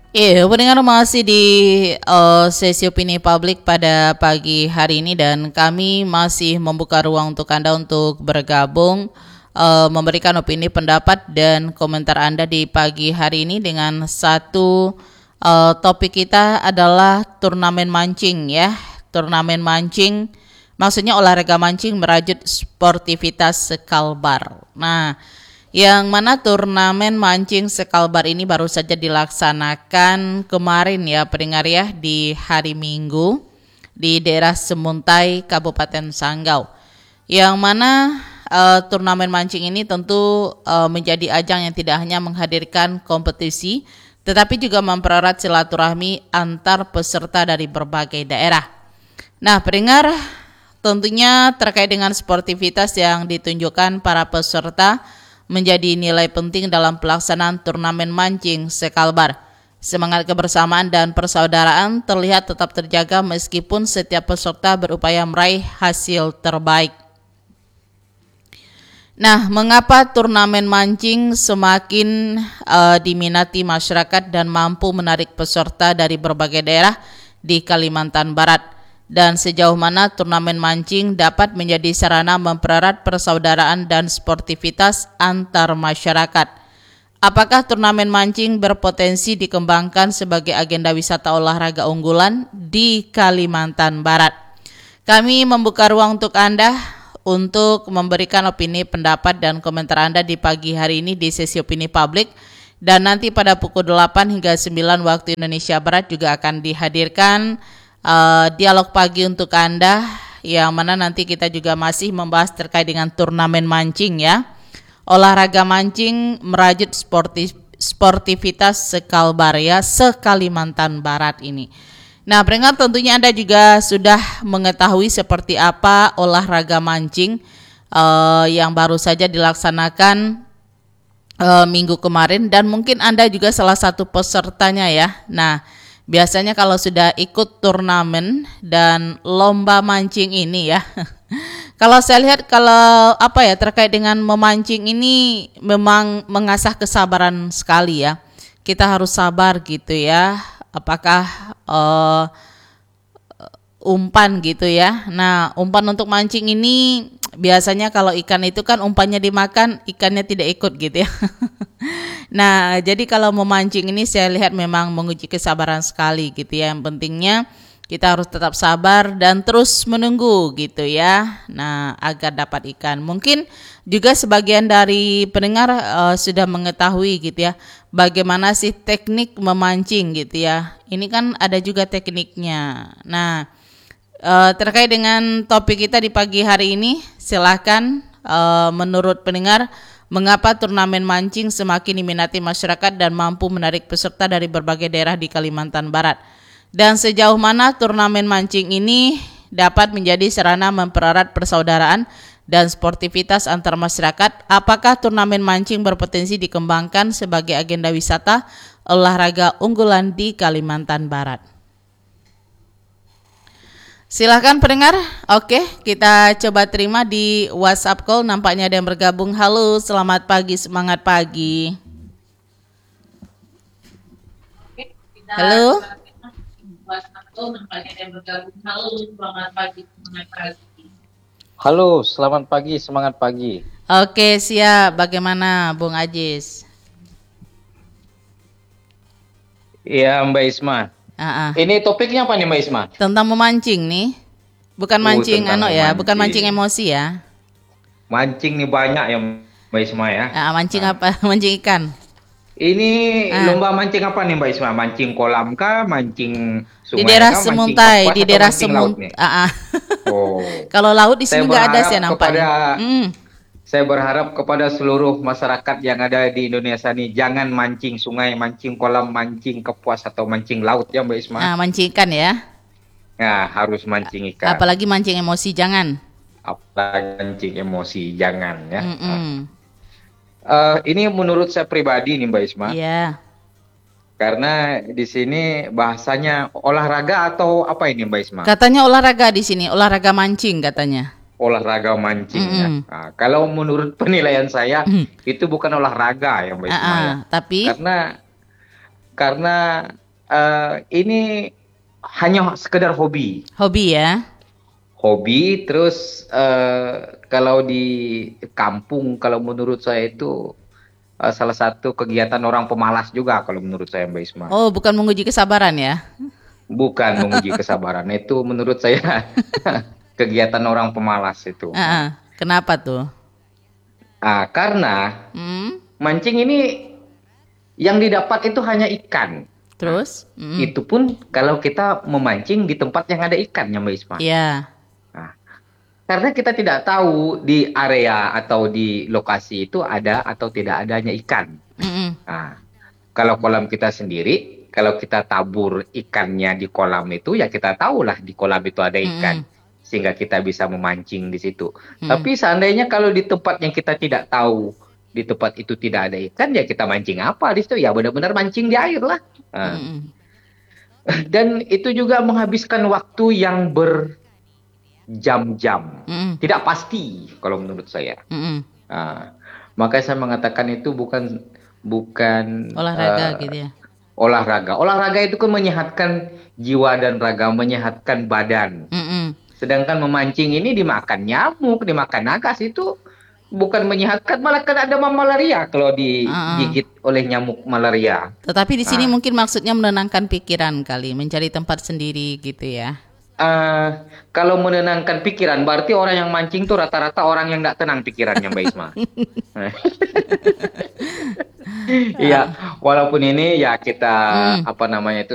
Iya, pendengar masih di sesi opini publik pada pagi hari ini dan kami masih membuka ruang untuk Anda untuk bergabung, memberikan opini, pendapat, dan komentar Anda di pagi hari ini dengan satu topik kita adalah turnamen mancing ya. Turnamen mancing, maksudnya olahraga mancing merajut sportivitas Sekalbar. Nah, yang mana turnamen mancing Sekalbar ini baru saja dilaksanakan kemarin ya pendengar ya, di hari Minggu di daerah Semuntai, Kabupaten Sanggau. Yang mana turnamen mancing ini tentu menjadi ajang yang tidak hanya menghadirkan kompetisi, tetapi juga mempererat silaturahmi antar peserta dari berbagai daerah. Nah pendengar, tentunya terkait dengan sportivitas yang ditunjukkan para peserta menjadi nilai penting dalam pelaksanaan turnamen mancing Sekalbar. Semangat kebersamaan dan persaudaraan terlihat tetap terjaga meskipun setiap peserta berupaya meraih hasil terbaik. Nah, mengapa turnamen mancing semakin diminati masyarakat dan mampu menarik peserta dari berbagai daerah di Kalimantan Barat? Dan sejauh mana turnamen mancing dapat menjadi sarana mempererat persaudaraan dan sportivitas antar masyarakat? Apakah turnamen mancing berpotensi dikembangkan sebagai agenda wisata olahraga unggulan di Kalimantan Barat? Kami membuka ruang untuk Anda untuk memberikan opini, pendapat, dan komentar Anda di pagi hari ini di sesi opini publik. Dan nanti pada pukul 8 hingga 9 waktu Indonesia Barat juga akan dihadirkan dialog pagi untuk Anda, yang mana nanti kita juga masih membahas terkait dengan turnamen mancing ya. Olahraga mancing merajut sportivitas Sekalbar ya, se-Kalimantan Barat ini. Nah, pendengar tentunya Anda juga sudah mengetahui seperti apa olahraga mancing yang baru saja dilaksanakan minggu kemarin, dan mungkin Anda juga salah satu pesertanya ya. Nah, biasanya kalau sudah ikut turnamen dan lomba mancing ini ya, kalau saya lihat kalau terkait dengan memancing ini memang mengasah kesabaran sekali ya. Kita harus sabar gitu ya. Apakah umpan gitu ya. Nah, umpan untuk mancing ini biasanya kalau ikan itu kan umpannya dimakan, ikannya tidak ikut gitu ya. Nah, jadi kalau memancing ini saya lihat memang menguji kesabaran sekali gitu ya. Yang pentingnya kita harus tetap sabar dan terus menunggu gitu ya. Nah, agar dapat ikan. Mungkin juga sebagian dari pendengar sudah mengetahui gitu ya, bagaimana sih teknik memancing gitu ya. Ini kan ada juga tekniknya. Nah, terkait dengan topik kita di pagi hari ini, silakan menurut pendengar, mengapa turnamen mancing semakin diminati masyarakat dan mampu menarik peserta dari berbagai daerah di Kalimantan Barat? Dan sejauh mana turnamen mancing ini dapat menjadi sarana mempererat persaudaraan dan sportivitas antar masyarakat? Apakah turnamen mancing berpotensi dikembangkan sebagai agenda wisata olahraga unggulan di Kalimantan Barat? Silahkan pendengar. Oke, kita coba terima di WhatsApp call. Nampaknya ada yang bergabung. Halo, selamat pagi, semangat pagi. Halo. Halo, selamat pagi, semangat pagi. Oke, siap. Bagaimana Bung Ajis? Iya, Mbak Isma. Ini topiknya apa nih, Mbak Isma? Tentang memancing nih. Bukan mancing ya, bukan mancing emosi ya. Mancing nih banyak ya, Mbak Isma ya. Mancing apa? Mancing ikan. Ini lomba mancing apa nih, Mbak Isma? Mancing kolam kah, mancing sungai di daerah kah, Semuntai, mancing di kapas daerah atau mancing laut nih? Oh. Kalau laut di sini nggak ada sih nampaknya. Saya berharap kepada seluruh masyarakat yang ada di Indonesia nih, jangan mancing sungai, mancing kolam, mancing kapuas atau mancing laut ya, Mbak Isma. Mancing ikan ya. Ya, harus mancing ikan. Apalagi mancing emosi jangan. Apalagi mancing emosi jangan ya. Ini menurut saya pribadi nih, Mbak Isma. Iya. Karena di sini bahasanya olahraga atau apa ini, Mbak Isma? Katanya olahraga di sini, olahraga mancing katanya. Olahraga mancing ya. Nah, kalau menurut penilaian saya itu bukan olahraga ya, Mbak Isma ya. Tapi karena ini hanya sekedar hobi. Hobi ya? Hobi, terus kalau di kampung, kalau menurut saya itu salah satu kegiatan orang pemalas juga kalau menurut saya Mbak Isma. Oh, bukan menguji kesabaran ya? Bukan menguji kesabaran, itu menurut saya kegiatan orang pemalas itu. Kenapa tuh? Karena Hmm? mancing ini yang didapat itu hanya ikan. Terus? Itu pun kalau kita memancing di tempat yang ada ikannya Mbak Isma. Iya. Nah, karena kita tidak tahu di area atau di lokasi itu ada atau tidak adanya ikan. Mm-mm. Nah, kalau kolam kita sendiri, kalau kita tabur ikannya di kolam itu, ya kita tahulah di kolam itu ada ikan. Sehingga kita bisa memancing di situ. Tapi seandainya kalau di tempat yang kita tidak tahu, di tempat itu tidak ada ikan, ya kita mancing apa di situ? Ya benar-benar mancing di air lah. Dan itu juga menghabiskan waktu yang berjam-jam. Tidak pasti kalau menurut saya. Makanya saya mengatakan itu bukan olahraga gitu ya. Olahraga itu kan menyehatkan jiwa dan raga, menyehatkan badan. Sedangkan memancing ini dimakan nyamuk, dimakan nagas, itu bukan menyehatkan, malah kan ada malaria kalau digigit oleh nyamuk malaria. Tetapi di sini mungkin maksudnya menenangkan pikiran kali, mencari tempat sendiri gitu ya. Kalau menenangkan pikiran, berarti orang yang mancing tuh rata-rata orang yang tidak tenang pikirannya Mbak Isma. Iya, walaupun ini ya kita apa namanya itu